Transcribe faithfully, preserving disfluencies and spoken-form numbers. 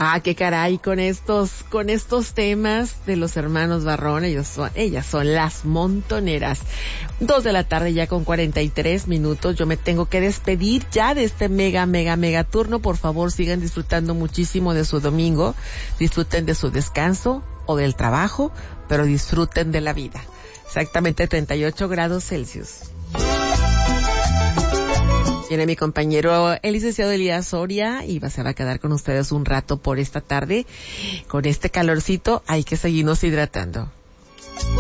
Ah, qué caray, con estos, con estos temas de los hermanos Barrón, ellos son, ellas son las montoneras. Dos de la tarde ya con cuarenta y tres minutos, yo me tengo que despedir ya de este mega, mega, mega turno. Por favor, sigan disfrutando muchísimo de su domingo, disfruten de su descanso o del trabajo, pero disfruten de la vida. Exactamente treinta y ocho grados Celsius. Viene mi compañero, el licenciado Elías Soria, y va, se va a quedar con ustedes un rato por esta tarde. Con este calorcito hay que seguirnos hidratando.